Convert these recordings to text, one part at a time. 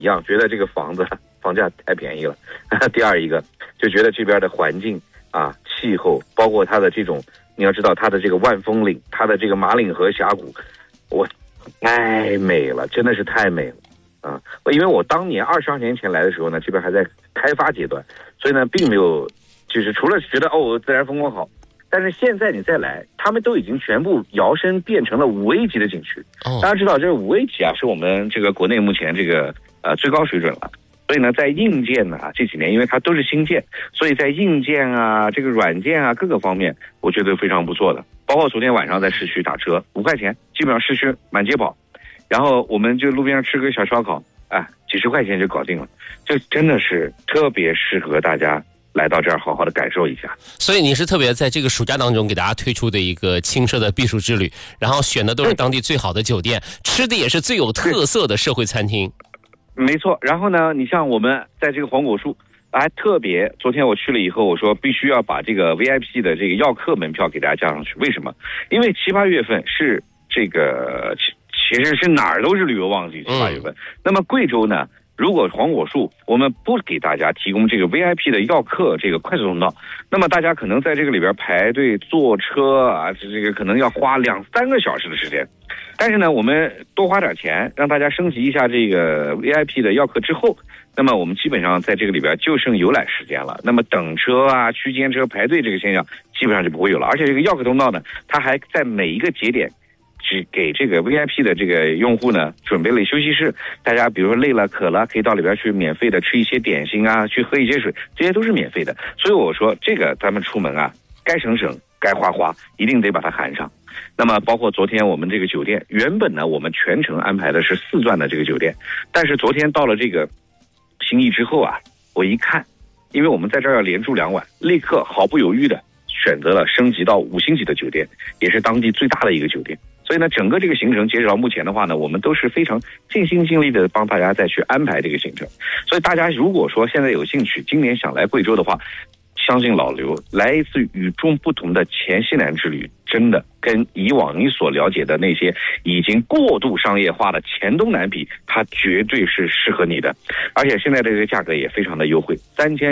一样，觉得这个房价太便宜了。第二一个就觉得这边的环境啊、气候，包括它的这种，你要知道它的这个万峰岭，它的这个马岭河峡谷，太美了，真的是太美了啊！因为我当年22年前来的时候呢，这边还在开发阶段，所以呢并没有，就是除了觉得自然风光好。但是现在你再来，他们都已经全部摇身变成了5A 级的景区。大家知道，这个5A 级啊，是我们这个国内目前这个最高水准了。所以呢，在硬件呢这几年，因为它都是新建，所以在硬件啊、这个软件啊各个方面，我觉得非常不错的。包括昨天晚上在市区打车5块钱，基本上市区满街跑，然后我们就路边上吃个小烧烤，几十块钱就搞定了。这真的是特别适合大家来到这儿好好的感受一下。 所以你是特别在这个暑假当中给大家推出的一个轻奢的避暑之旅，然后选的都是当地最好的酒店，吃的也是最有特色的社会餐厅。 没错。然后呢，你像我们在这个黄果树，还特别昨天我去了以后，我说必须要把这个 VIP 的这个要客门票给大家加上去。为什么？因为7、8月份是这个其实是哪儿都是旅游旺季，7、8月份。那么贵州呢，如果黄果树我们不给大家提供这个 VIP 的要客这个快速通道，那么大家可能在这个里边排队坐车啊，这个可能要花2、3个小时的时间。但是呢，我们多花点钱，让大家升级一下这个 VIP 的要客之后，那么我们基本上在这个里边就剩游览时间了。那么等车啊、区间车排队这个现象基本上就不会有了。而且这个要客通道呢，它还在每一个节点只给这个 VIP 的这个用户呢准备了休息室，大家比如说累了渴了，可以到里边去免费的吃一些点心啊，去喝一些水，这些都是免费的。所以我说这个咱们出门啊，该省省该花花，一定得把它含上。那么包括昨天我们这个酒店，原本呢我们全程安排的是4钻的这个酒店，但是昨天到了这个新义之后啊，我一看，因为我们在这儿要连住2晚，立刻毫不犹豫的选择了升级到5星级的酒店，也是当地最大的一个酒店。所以呢，整个这个行程截止到目前的话呢，我们都是非常尽心尽力的帮大家再去安排这个行程。所以大家如果说现在有兴趣，今年想来贵州的话，相信老刘，来一次与众不同的黔西南之旅，真的跟以往你所了解的那些已经过度商业化的黔东南比，它绝对是适合你的。而且现在这个价格也非常的优惠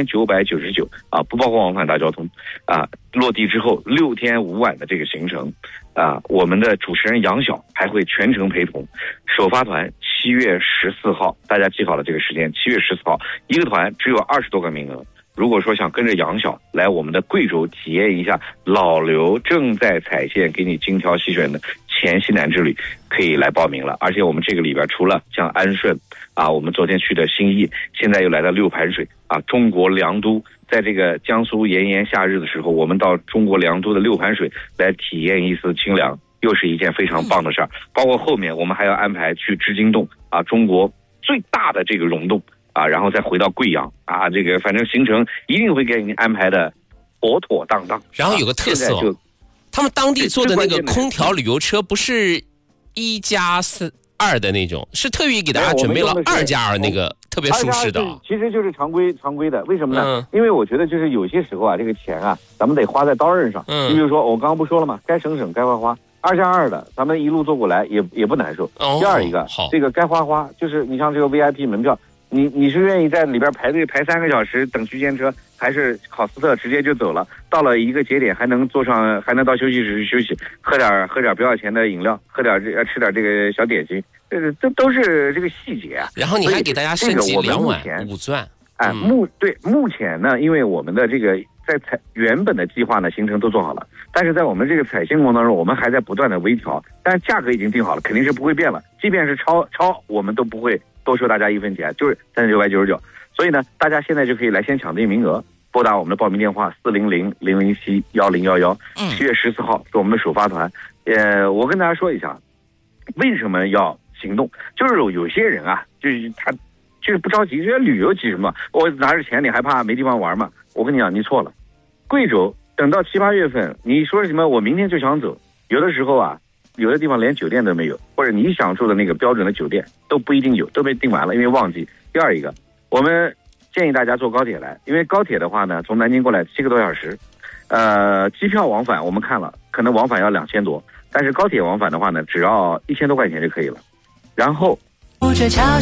，3999啊，不包括往返大交通啊。落地之后6天5晚的这个行程啊，我们的主持人杨晓还会全程陪同。首发团7月14号，大家记好了这个时间，7月14号，一个团只有20多个名额。如果说想跟着杨晓来我们的贵州体验一下老刘正在踩线给你精挑细选的黔西南之旅，可以来报名了。而且我们这个里边除了像安顺啊，我们昨天去的新义，现在又来到六盘水啊，中国良都。在这个江苏炎炎夏日的时候，我们到中国良都的六盘水来体验一丝清凉，又是一件非常棒的事儿。包括后面我们还要安排去织金洞啊，中国最大的这个溶洞啊，然后再回到贵阳啊，这个反正行程一定会给你安排的妥妥当当。 然后有个特色，他们当地做的那个空调旅游车不是1+2的那种，是特意给大家准备了2+2那个特别舒适的。 其实就是常规的。为什么呢？因为我觉得就是有些时候啊，这个钱啊，咱们得花在刀刃上。你比如说我刚刚不说了吗？该省省该花花。2+2的，咱们一路坐过来也不难受。第二一个，这个该花花，就是你像这个 VIP 门票，你是愿意在里边排队排3个小时等区间车，还是考斯特直接就走了？到了一个节点还能坐上，还能到休息室休息，喝点不要钱的饮料，吃点这个小点心，这都是这个细节啊。 然后你还给大家升级2晚5钻。 目前呢，因为我们的这个在原本的计划呢行程都做好了，但是在我们这个采星过程当中，我们还在不断的微调，但是价格已经定好了，肯定是不会变了。即便是超，我们都不会多收大家1分钱，就是3999。所以呢，大家现在就可以来先抢定名额，拨打我们的报名电话400-007-1011。7月14号是我们的首发团。我跟大家说一下，为什么要行动？就是有些人啊，就是他就是不着急，这些旅游急什么？我拿着钱，你还怕没地方玩吗？我跟你讲，你错了。贵州等到7、8月份，你说什么？我明天就想走。有的时候啊，有的地方连酒店都没有，或者你想住的那个标准的酒店都不一定有，都被订完了，因为旺季。第二一个，我们建议大家坐高铁来，因为高铁的话呢，从南京过来7个多小时，机票往返我们看了，可能往返要2000多，但是高铁往返的话呢，只要1000多块钱就可以了。然后